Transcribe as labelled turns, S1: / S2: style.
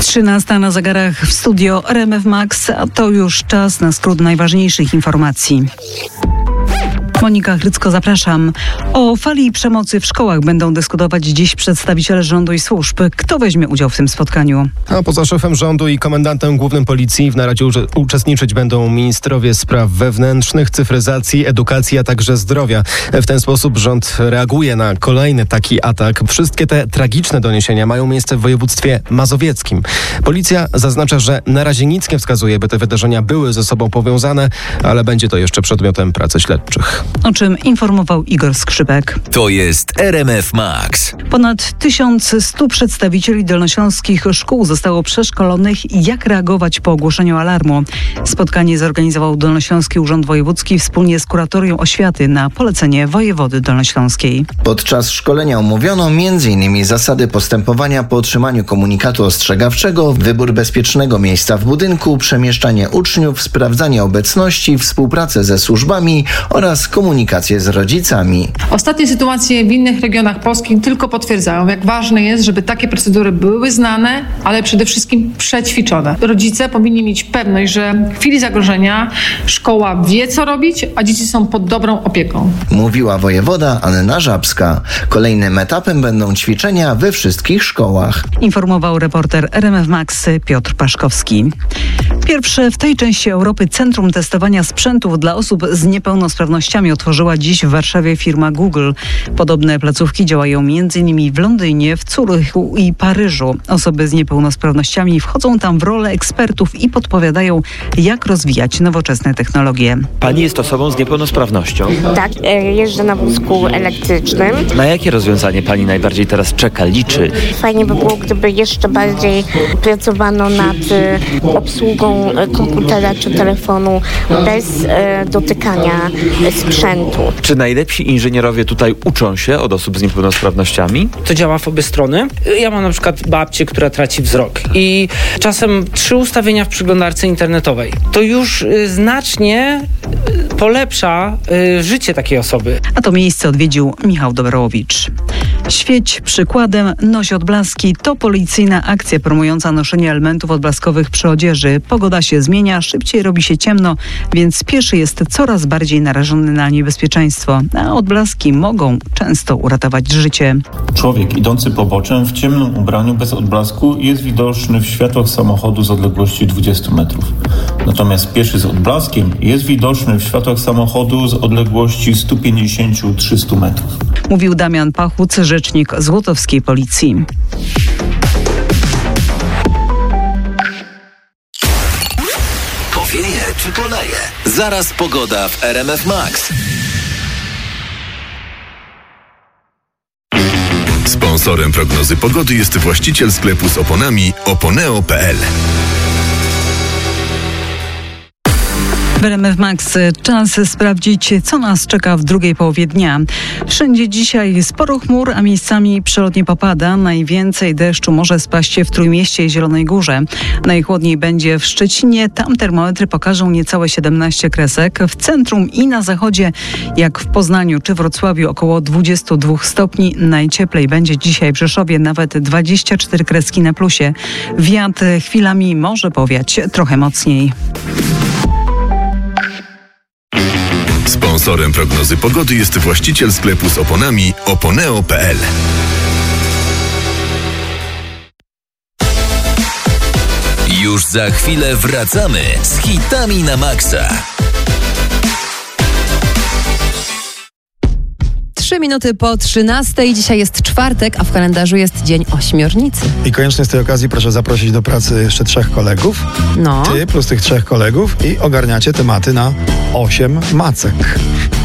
S1: 13 na zegarach w studio RMF Max, a to już czas na skrót najważniejszych informacji. Monika Chrycko, zapraszam. O fali przemocy w szkołach będą dyskutować dziś przedstawiciele rządu i służb. Kto weźmie udział w tym spotkaniu?
S2: Poza szefem rządu i komendantem głównym policji w naradzie uczestniczyć będą ministrowie spraw wewnętrznych, cyfryzacji, edukacji, a także zdrowia. W ten sposób rząd reaguje na kolejny taki atak. Wszystkie te tragiczne doniesienia mają miejsce w województwie mazowieckim. Policja zaznacza, że na razie nic nie wskazuje, by te wydarzenia były ze sobą powiązane, ale będzie to jeszcze przedmiotem pracy śledczych.
S1: O czym informował Igor Skrzypek.
S3: To jest RMF Max.
S1: Ponad 1100 przedstawicieli dolnośląskich szkół zostało przeszkolonych, jak reagować po ogłoszeniu alarmu. Spotkanie zorganizował Dolnośląski Urząd Wojewódzki wspólnie z Kuratorium Oświaty na polecenie wojewody dolnośląskiej.
S4: Podczas szkolenia omówiono m.in. zasady postępowania po otrzymaniu komunikatu ostrzegawczego, wybór bezpiecznego miejsca w budynku, przemieszczanie uczniów, sprawdzanie obecności, współpracę ze służbami oraz komunikację z rodzicami.
S5: Ostatnie sytuacje w innych regionach Polski tylko potwierdzają, jak ważne jest, żeby takie procedury były znane, ale przede wszystkim przećwiczone. Rodzice powinni mieć pewność, że w chwili zagrożenia szkoła wie, co robić, a dzieci są pod dobrą opieką.
S4: Mówiła wojewoda Anna Żabska. Kolejnym etapem będą ćwiczenia we wszystkich szkołach.
S1: Informował reporter RMF Max Piotr Paszkowski. Pierwsze w tej części Europy centrum testowania sprzętów dla osób z niepełnosprawnościami otworzyła dziś w Warszawie firma Google. Podobne placówki działają m.in. w Londynie, w Zurychu i Paryżu. Osoby z niepełnosprawnościami wchodzą tam w rolę ekspertów i podpowiadają, jak rozwijać nowoczesne technologie.
S6: Pani jest osobą z niepełnosprawnością?
S7: Tak, jeżdżę na wózku elektrycznym.
S6: Na jakie rozwiązanie pani najbardziej teraz czeka, liczy?
S7: Fajnie by było, gdyby jeszcze bardziej pracowano nad obsługą komputera czy telefonu bez dotykania sprzętu.
S6: Czy najlepsi inżynierowie tutaj uczą się od osób z niepełnosprawnościami?
S8: To działa w obie strony. Ja mam na przykład babcię, która traci wzrok i czasem 3 ustawienia w przeglądarce internetowej. To już znacznie polepsza życie takiej osoby.
S1: A to miejsce odwiedził Michał Dobrowicz. Świeć przykładem, noś odblaski to policyjna akcja promująca noszenie elementów odblaskowych przy odzieży. Pogoda się zmienia, szybciej robi się ciemno, więc pieszy jest coraz bardziej narażony na niebezpieczeństwo, a odblaski mogą często uratować życie.
S9: Człowiek idący poboczem w ciemnym ubraniu bez odblasku jest widoczny w światłach samochodu z odległości 20 metrów. Natomiast pieszy z odblaskiem jest widoczny w światłach samochodu z odległości 150-300 metrów.
S1: Mówił Damian Pachuc, rzecznik złotowskiej policji.
S3: Powieje czy poleje? Zaraz pogoda w RMF Max. Sponsorem prognozy pogody jest właściciel sklepu z oponami oponeo.pl.
S1: W RMF Max czas sprawdzić, co nas czeka w drugiej połowie dnia. Wszędzie dzisiaj sporo chmur, a miejscami przelotnie popada. Najwięcej deszczu może spaść w Trójmieście i Zielonej Górze. Najchłodniej będzie w Szczecinie. Tam termometry pokażą niecałe 17 kresek. W centrum i na zachodzie, jak w Poznaniu czy Wrocławiu, około 22 stopni. Najcieplej będzie dzisiaj w Rzeszowie, nawet 24 kreski na plusie. Wiatr chwilami może powiać trochę mocniej.
S3: Sponsorem prognozy pogody jest właściciel sklepu z oponami oponeo.pl. Już za chwilę wracamy z hitami na maksa.
S10: 3 minuty po 13. Dzisiaj jest czwartek, a w kalendarzu jest dzień ośmiornicy.
S11: I koniecznie z tej okazji proszę zaprosić do pracy jeszcze 3 kolegów.
S10: No.
S11: Ty plus tych 3 kolegów i ogarniacie tematy na 8 macek.